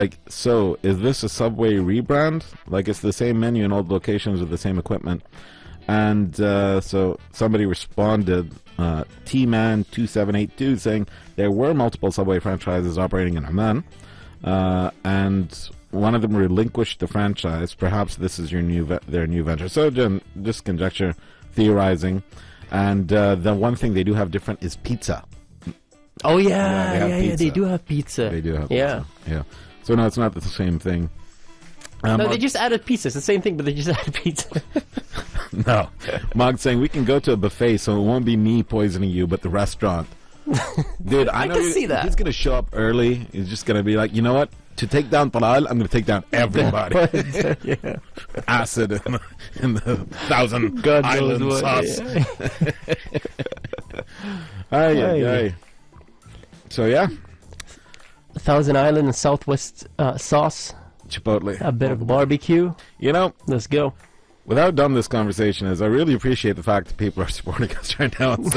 like, so is this a Subway rebrand? Like, it's the same menu in all locations with the same equipment. And so somebody responded, T-Man2782, saying there were multiple Subway franchises operating in Oman, and one of them relinquished the franchise. Perhaps this is their new venture. So just conjecture, theorizing. And the one thing they do have different is pizza. Oh yeah, pizza. they do have pizza. They do have pizza. Yeah. So no, it's not the same thing. No, they just added pizza. It's the same thing, but they just added pizza. No. Mog's saying we can go to a buffet, so it won't be me poisoning you, but the restaurant. Dude, I know can see that. He's going to show up early. He's just going to be like, you know what? To take down Talal, I'm going to take down everybody. Yeah. Acid in the Thousand God Island knows what, sauce. Yeah. So, yeah. Thousand Island and Southwest sauce. Chipotle. A bit of barbecue. You know, Let's go. what I've done this conversation is I really appreciate the fact that people are supporting us right now on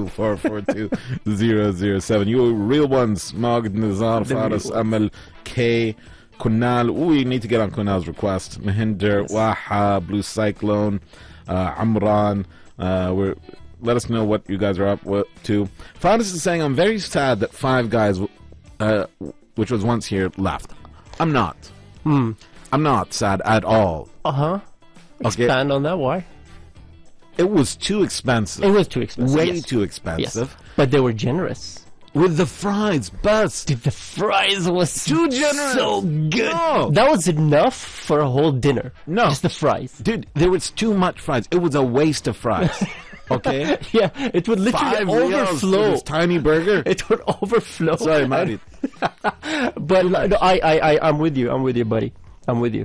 72442-007. You real ones, Mag, Nizar, Faris, Amal, K, Kunal. We need to get on Kunal's request. Mahinder, Waha, Blue Cyclone, Amran. Let us know what you guys are up to. Faris is saying, I'm very sad that Five Guys, which was once here, left. I'm not. I'm not sad at all. Uh-huh. Okay. Expand on that. Why? It was too expensive. It was too expensive. Way yes. too expensive. Yes. But they were generous. With the fries, best. Dude, the fries was Too generous. so good. No. That was enough for a whole dinner. No. Just the fries. Dude, there was too much fries. It was a waste of fries. Okay? Yeah, it would literally 5 riyals for overflow. this tiny burger. It would overflow. Sorry, Marit. But no, I'm with you. I'm with you, buddy. I'm with you.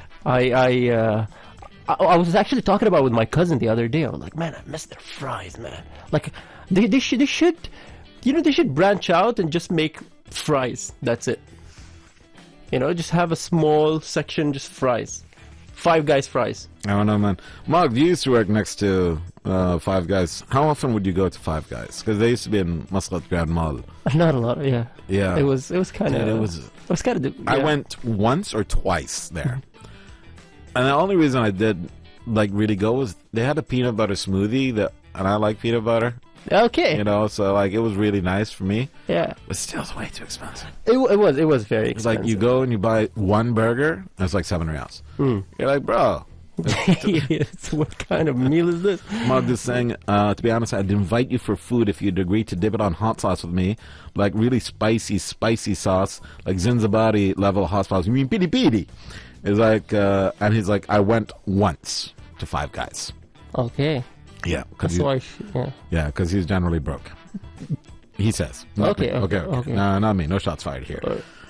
I was actually talking about it with my cousin the other day. I was like, man, I miss their fries, man. Like, they should, they should branch out and just make fries. That's it. Just have a small section, just fries. Five Guys fries. I don't know, man. Mark, you used to work next to Five Guys. How often would you go to Five Guys? Because they used to be in Muscat Grand Mall. Not a lot, yeah. Yeah. It was kind of. It was kind of. I went once or twice there. And the only reason I did really go was they had a peanut butter smoothie and I like peanut butter. Okay. So it was really nice for me. Yeah. But still, it's way too expensive. It was very It's expensive. like you go and you buy one burger, and it's like 7 riyals. You're like, bro. Yes, what kind of meal is this? Mug is saying, to be honest, I'd invite you for food if you'd agree to dip it on hot sauce with me, like really spicy sauce, like Zinzabari level hot sauce. You mean piri piri? It's like, and he's like, I went once to Five Guys. Okay. Yeah, That's why. Yeah. because he's generally broke. He says. Okay. No, not me. No shots fired here.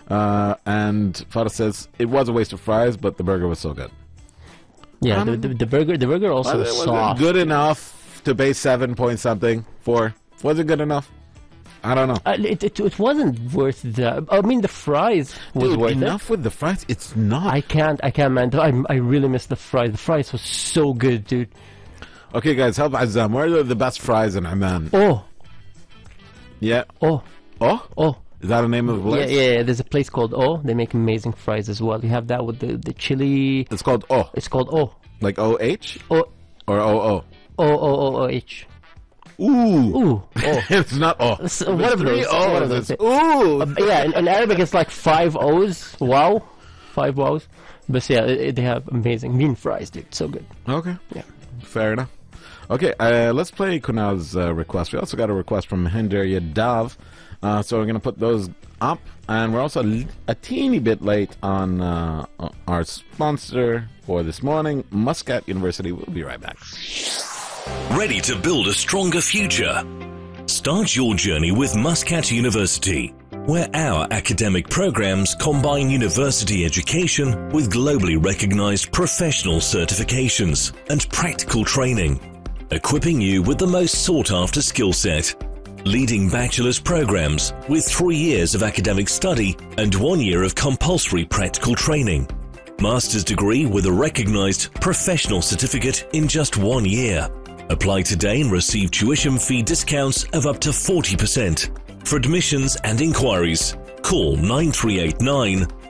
And Farah says it was a waste of fries, but the burger was so good. Yeah, the burger also was soft. It good enough to pay 7 point something for? Was it good enough? I don't know. It wasn't worth that. I mean, the fries was worth enough with the fries. It's not. I can't, man. I really miss the fries. The fries was so good, dude. Okay, guys, help Azam. Where are the best fries in Amman? Oh. Yeah. Oh. Oh? Oh. Is that the name of the place? Yeah. There's a place called Oh. They make amazing fries as well. You have that with the chili. It's called Oh. It's called Oh. Like O-H? Oh. Or O-O? O-O-O-H. Ooh. Ooh. Oh. It's not Oh. One of those. One of those. Ooh. Yeah, in Arabic it's like 5 O's. Wow. 5 wows. But yeah, they have amazing mean fries, dude. So good. Okay. Yeah. Fair enough. Okay, let's play Kunal's request. We also got a request from Mahinder Yadav. So we're going to put those up. And we're also a teeny bit late on our sponsor for this morning, Muscat University. We'll be right back. Ready to build a stronger future? Start your journey with Muscat University, where our academic programs combine university education with globally recognized professional certifications and practical training, equipping you with the most sought-after skill set. Leading bachelor's programs with 3 years of academic study and 1 year of compulsory practical training. Master's degree with a recognized professional certificate in just 1 year. Apply today and receive tuition fee discounts of up to 40%. For admissions and inquiries, call 9389